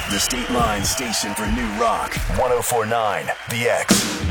The State Line station for new rock. 1049 The X.